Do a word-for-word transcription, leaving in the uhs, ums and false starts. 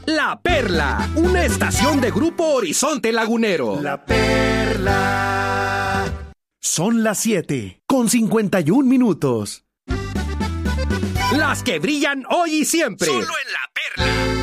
La Perla, una estación de Grupo Horizonte Lagunero. La Perla. Son las siete, con cincuenta y un minutos. Las que brillan hoy y siempre. Solo en La Perla.